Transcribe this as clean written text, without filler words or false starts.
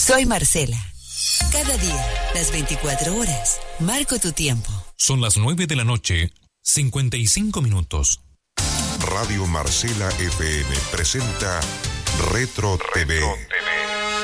Soy Marcela. Cada día, las 24 horas, marco tu tiempo. Son las 9 de la noche, 55 minutos. Radio Marcela FM presenta Retro TV.